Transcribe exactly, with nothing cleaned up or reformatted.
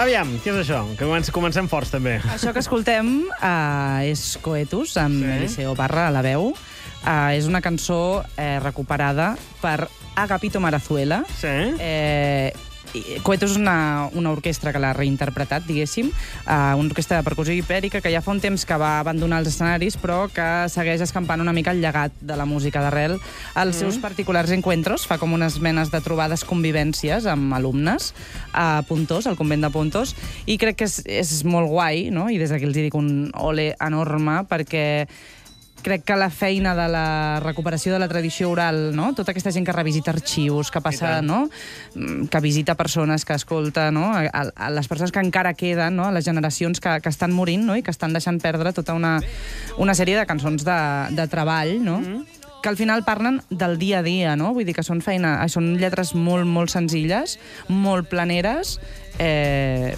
Aviam, què és això? Que comencem forts, també. Això que escoltem uh, és Coetus, amb sí. Eliseo Parra a la veu. Uh, és una cançó eh, recuperada per Agapito Marazuela. Sí. Eh, Coetus és una, una orquestra que l'ha reinterpretat, diguéssim, uh, una orquestra de percussió ibèrica que ja fa un temps que va abandonar els escenaris, però que segueix escampant una mica el llegat de la música d'arrel. Els mm. seus particulars encuentros, fa com unes menes de trobades convivències amb alumnes a Pontós, al convent de Pontós, i crec que és, és molt guai, no? I des d'aquí els dic un ole enorme, perquè crec que la feina de la recuperació de la tradició oral, no? Tota aquesta gent que revisita arxius, que passa, no? Que visita persones, que escolta, no? A, a les persones que encara queden, no? A les generacions que, que estan morint, no? I que estan deixant perdre tota una, una sèrie de cançons de, de treball, no? Mm. Que al final parlen del dia a dia, no? Vull dir que són feina, són lletres molt, molt senzilles, molt planeres, eh,